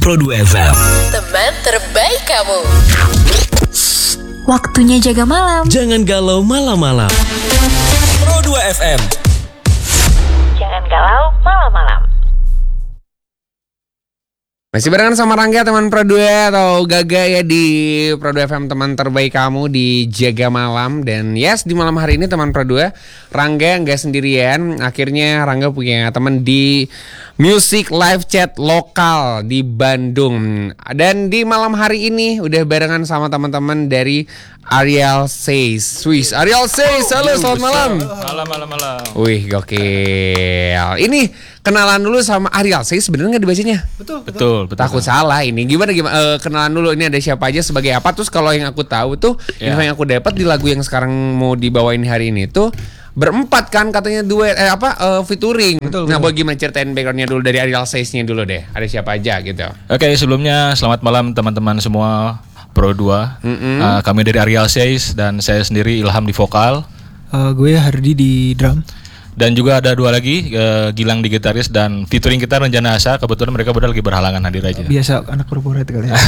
Pro2 FM. Teman terbaik kamu. Waktunya jaga malam. Jangan galau malam-malam. Pro2 FM. Jangan galau malam-malam. Masih barengan sama Rangga teman Pro2 atau Gaga ya di Pro2 FM teman terbaik kamu di Jaga Malam. Dan yes, di malam hari ini teman Pro2 Rangga nggak sendirian. Akhirnya Rangga punya teman di Music Live Chat lokal di Bandung. Dan di malam hari ini udah barengan sama teman-teman dari Ariel Says. Wih, Ariel Says, halo selamat malam. Malam. Wih, gokil. Ini kenalan dulu sama Ariel Says, bener nggak dibacanya? Betul. Takut salah ini. Gimana kenalan dulu ini ada siapa aja sebagai apa. Terus kalau yang aku tahu tuh info yang aku dapat di lagu yang sekarang mau dibawain hari ini tuh berempat kan katanya duet featuring. Betul. Nah, gimana ceritain backgroundnya dulu dari Ariel Says-nya dulu deh. Ada siapa aja gitu. Oke, sebelumnya selamat malam teman-teman semua Pro2. Kami dari Ariel Says dan saya sendiri Ilham di vokal. Gue Hardi di drum. Dan juga ada dua lagi, Gilang di gitaris dan featuring kita Renjana Asa. Kebetulan mereka berdua lagi berhalangan hadir aja. Biasa anak korporat kali ya.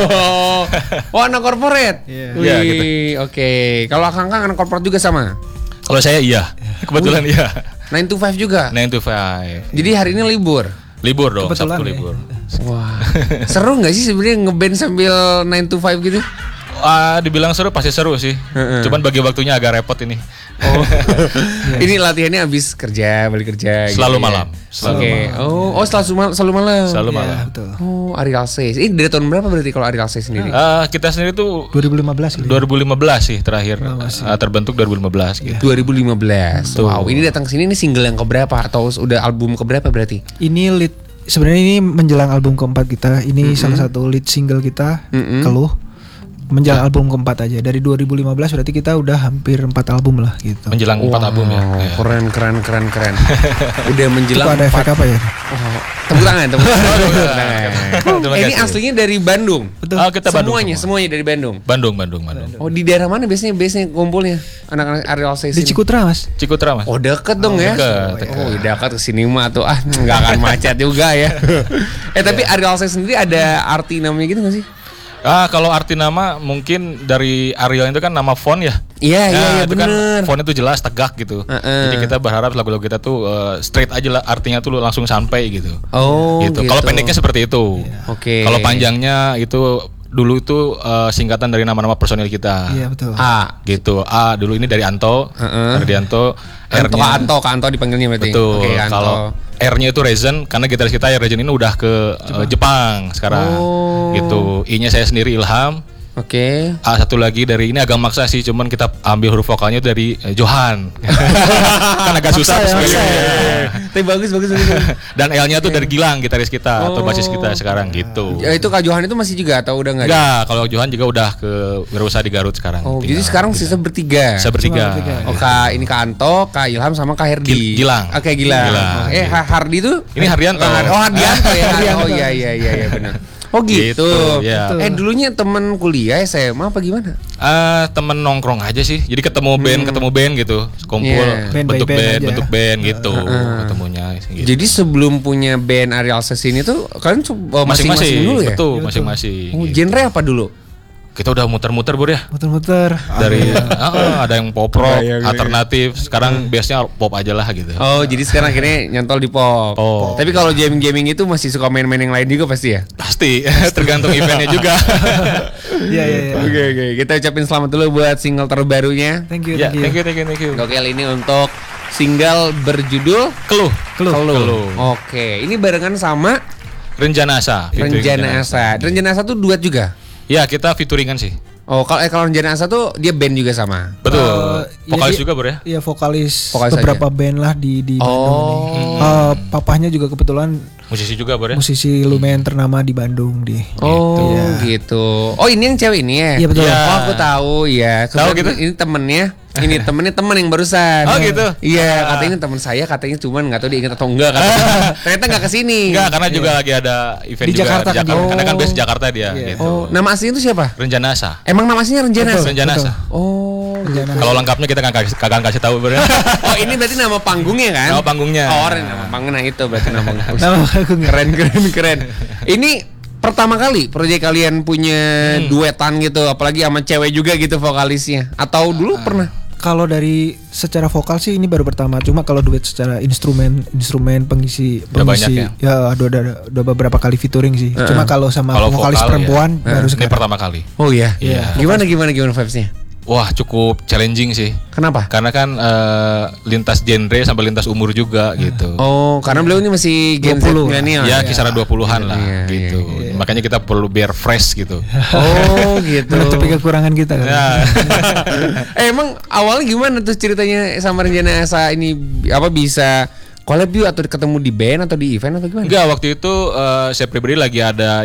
Oh, anak korporat. Iya, gitu. Oke. Kalau Kang anak korporat juga sama? Kalau saya iya. Kebetulan iya. 9 to 5 juga? 9 to 5. Jadi hari ini libur? Libur dong, Kebetulan Sabtu ya. libur. Wah. Seru gak sih sebenarnya ngeband sambil 9 to 5 gitu? Dibilang seru, pasti seru sih. Cuman bagi waktunya agak repot ini. Oh. Ini latihannya habis kerja, balik kerja Selalu gitu malam. Ya? Oke. Oh, selalu malam. Selalu malam. Ya, betul. Oh, Ariel Says. Ini dari tahun berapa berarti kalau Ariel Says sendiri? Kita sendiri tuh 2015 gitu. 2015 sih terakhir. Terbentuk 2015 gitu. 2015. Betul. Wow, ini datang sini ini single yang keberapa atau udah album keberapa berarti? Ini lead sebenarnya ini menjelang album keempat kita. Ini salah satu lead single kita, Keluh. Menjelang album keempat aja. Dari 2015 berarti kita udah hampir 4 album lah gitu. Menjelang 4 album ya. Iya. Keren. Udah menjelang. Itu ada efek apa ya? Oh, tepuk tangan. Terima Ini kasih. aslinya dari Bandung. Betul. Kita Bandung Semuanya dari Bandung. Bandung. Oh, di daerah mana biasanya kumpulnya anak-anak Ariel Says Di ini? Cikutra, Mas. Cikutra Mas. Oh, deket dong ya. Deket. Oh, dekat ke sini mah tuh nggak akan macet juga ya. Tapi Ariel Says sendiri ada arti namanya gitu nggak sih? Kalau arti nama mungkin dari Ariel itu kan nama font ya. Iya, itu bener. kan font itu jelas tegak gitu. Jadi kita berharap lagu-lagu kita tuh straight aja lah, artinya tuh langsung sampai gitu. Oh, gitu. Kalau pendeknya seperti itu. Oke. Kalau panjangnya itu dulu itu singkatan dari nama-nama personil kita. Iya, betul. A Gitu. A dulu ini dari Anto, Ardianto. R-nya Anto dipanggilnya berarti. betul. Oke, Anto. Kalau R-nya itu Rezen karena gitaris kita ya Rezen ini udah ke Jepang sekarang. Gitu. I-nya saya sendiri Ilham. Oke. Satu lagi dari ini agak maksa sih, cuman kita ambil huruf vokalnya dari Johan. Kan agak susah Ya. Tapi bagus. Dan L-nya tuh dari Gilang, gitaris kita atau basis kita sekarang gitu. Ya, itu Kak Johan itu masih juga atau udah enggak? Enggak, kalau Johan juga udah berusaha di Garut sekarang. Oh, Tinggal. jadi sekarang sisa bertiga. Saya bertiga. Oh, ini Kak Anto, Kak Ilham sama Kak Herdi. Gilang. Oke, Gilang. Hardi tuh? Ini Hardianto. Oh, Hardianto ya. Oh, iya benar. Oh gitu. Ya. Dulunya teman kuliah SMA apa gimana? Temen nongkrong aja sih. Jadi ketemu band gitu. Kumpul Yeah. bentuk band gitu ketemunya gitu. Jadi sebelum punya band Ariel Says ini tuh kalian masing-masing dulu ya? Betul, masing-masing. Oh, gitu. genre apa dulu? Kita udah muter-muter Bur ya. Muter-muter. Dari ada yang pop rock, alternatif. Sekarang biasanya pop aja lah gitu. Oh, jadi sekarang akhirnya nyantol di pop. Pop. Tapi kalau jamming itu masih suka main-main yang lain juga pasti ya? Pasti, tergantung eventnya juga. Iya. Oke. Kita ucapin selamat dulu buat single terbarunya. Thank you. Ya, thank you. Gokil ini untuk single berjudul Keluh. Oke, ini barengan sama Renjana Asa. Renjana Asa. Renjana Asa tuh duet juga? Ya, kita featuringan sih. Oh, kalau Renjana Asa tuh dia band juga sama? Betul. Vokalis juga Bur ya. Iya, vokalis Vokalis beberapa band lah di Bandung nih. Papahnya juga kebetulan Musisi juga Bur ya. musisi lumayan ternama di Bandung di. Oh, gitu. Oh, ini yang cewek ini ya? Iya, betul. Ya. Oh, aku tahu ya. Tahu gitu? Ini temennya. Ini temennya temen yang barusan. Oh, gitu? Iya, katanya teman saya, katanya cuman nggak tahu dia ingat atau enggak. Katanya. Ternyata nggak kesini. Enggak, karena juga lagi ada event Di juga Jakarta kan dia. Karena kan Oh. biasa Jakarta dia gitu. Oh, nama aslinya itu siapa? Renjana Asa. Emang nama aslinya Renjana? Betul. Renjana Asa. Oh, Renjana. Kalau lengkapnya kita kagak kasih tahu Bur ya. Oh, ini berarti nama panggungnya kan? Nama panggungnya. Oh, nama panggungnya itu berarti nama panggungnya. Nama panggungnya. Keren. Ini pertama kali proyek kalian punya duetan gitu, apalagi sama cewek juga gitu vokalisnya? Atau dulu pernah? Kalau dari secara vokal sih ini baru pertama. Cuma kalau duet secara instrumen pengisi Udah banyak ya ada beberapa kali featuring sih. Cuma kalau sama vokalis vokal, perempuan baru ini sekarang. pertama kali. Oh iya. Iya. Gimana vibes-nya? Wah, cukup challenging sih. Kenapa? Karena kan lintas genre sampai lintas umur juga gitu. Oh, karena beliau ini masih Gen Z 20. milenial. Ya kisaran 20-an lah Iya, gitu. iya. Makanya kita perlu biar fresh gitu. Oh, gitu. Menutupi kekurangan kita kan. Ya. Emang awalnya gimana tuh ceritanya sama Renjana Asa ini bisa collab yuk atau ketemu di band atau di event atau gimana? Enggak, waktu itu saya pribadi lagi ada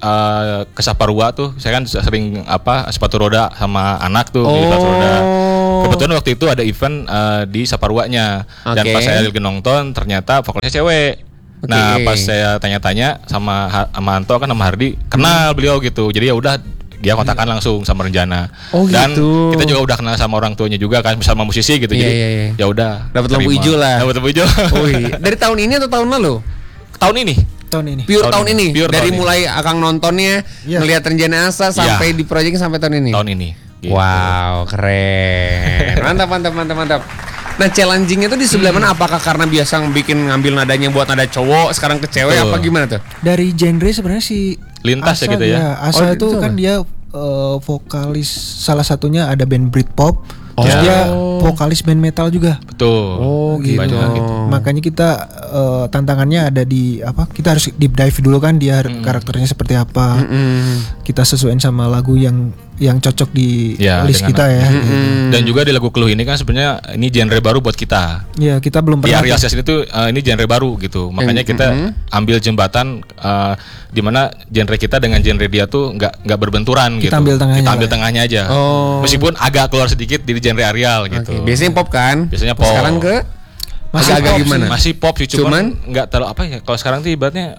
ke Saparua tuh. Saya kan sering sepatu roda sama anak tuh di sepatu roda. Kebetulan waktu itu ada event di Saparuanya. Dan Oke. pas saya lagi nonton ternyata vokalisnya cewek. Oke. Nah, pas saya tanya-tanya sama Anto kan sama Hardi, kenal beliau gitu. Jadi ya udah dia kontakkan langsung sama Renjana. Oh, Dan gitu. kita juga udah kenal sama orang tuanya juga kan, sama musisi gitu. Iya, Jadi iya, iya. ya udah Dapat lampu terima. hijau lah. Dapat lampu hijau. Oh, iya. Dari tahun ini atau tahun lalu? Tahun ini. Tahun ini. Pure Tahun tahun ini. ini. Pure Dari tahun ini. mulai Akang nontonnya, Iya. ngelihat Renjana Asa sampai di proyeknya sampai tahun ini. Tahun ini. Gitu. Wow, keren. Mantap. Nah, challenging-nya tuh di sebelah mana? Apakah karena biasa ngambil nadanya buat nada cowok, sekarang ke cewek Betul. apa gimana tuh? Dari genre sebenarnya si Lintas ya Asa, gitu ya? Asa Oh, itu gitu kan apa? dia vokalis salah satunya ada band Britpop. Terus Oh. dia vokalis band metal juga. Betul. Oh, gitu. Banyak gitu. Makanya kita tantangannya ada di Kita harus deep dive dulu kan dia karakternya seperti apa. Kita sesuaiin sama lagu yang cocok di Ya, list dengan- kita ya. Dan juga di lagu Clue ini kan sebenarnya ini genre baru buat kita. Ya kita belum Di pernah. Ariel Sales itu ini genre baru gitu. Makanya kita ambil jembatan di mana genre kita dengan genre dia tuh nggak berbenturan Kita gitu. ambil tengahnya Kita ambil lah. tengahnya aja. Oh. Meskipun agak keluar sedikit dari genre Ariel gitu. Oke, biasanya pop kan? Biasanya pop. Sekarang ke Masih agak pop gimana? Masih pop sih, cuman Cuman? nggak terlalu apa ya. Kalau sekarang tuh ibaratnya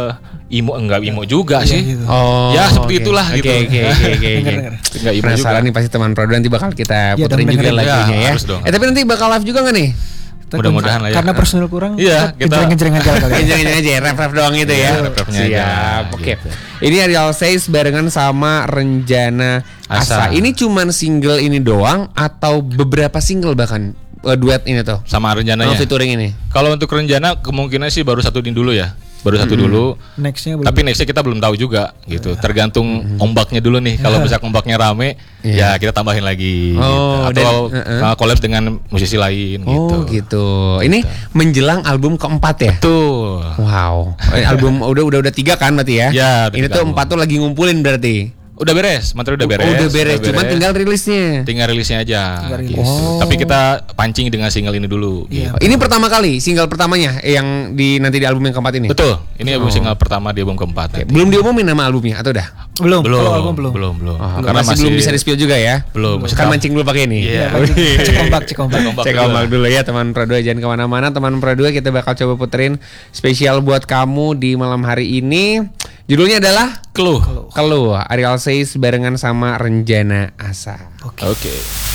emo, enggak emo juga Iya, sih. gitu. Oh, Ya, seperti oke. itulah gitu. Oke. Dengar. Nggak emo juga. Penasaran nih pasti teman Prodo nanti bakal kita Iya, puterin dong, juga dengerin. lagunya Ya, ya. harus dong. Tapi nanti bakal live juga nggak nih? Mudah-mudahan lah ya. Karena personil kurang. Iya, kita- ngejreng aja kali. ya. Jangan aja, rap doang itu ya. Iya, rap-rapnya aja, Siap. Oke. gitu. Ini Ariel Says barengan sama Renjana Asa. Asa. Ini cuman single ini doang atau beberapa single bahkan duet ini tuh? Sama rencananya. Featuring ini. Kalau untuk rencana kemungkinan sih baru satu ini dulu ya. Baru satu dulu. Nextnya belum. Tapi nextnya kita belum tahu juga gitu. Tergantung ombaknya dulu nih. Kalau misalkan ombaknya rame, Iya. ya kita tambahin lagi. Oh, gitu. Atau dan- collab dengan musisi lain gitu. Oh gitu. Ini menjelang album keempat ya? Tuh. Wow. Album udah 3 kan berarti ya? Ya, udah Ini 3 tuh album. 4 tuh lagi ngumpulin berarti. Udah beres, materi udah beres. Oh, udah beres. Cuman tinggal rilisnya. tinggal rilisnya aja. Tinggal rilis. gitu. Oh. Tapi kita pancing dengan single ini dulu. Iya. gitu. Ini pertama kali single pertamanya yang nanti di album yang keempat ini. Betul. Ini album single pertama di album keempat. nanti. Belum diumumin nama albumnya atau udah? Belum. Belum. Kalau album belum. Belum. Oh, Karena masih belum bisa di-spill juga ya? Belum. Kan mancing dulu pakai ini. Iya. Cek ombak. Cek ombak dulu ya teman Pro 2, jangan kemana-mana teman Pro 2, kita bakal coba puterin spesial buat kamu di malam hari ini. Judulnya adalah Clue. Keluh. Ariel Says barengan sama Renjana Asa. Oke.